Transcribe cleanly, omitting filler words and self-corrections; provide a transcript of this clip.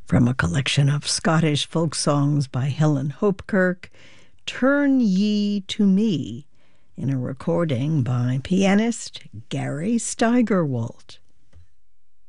From a collection of Scottish folk songs by Helen Hopkirk, Turn Ye to Me, in a recording by pianist Gary Steigerwalt.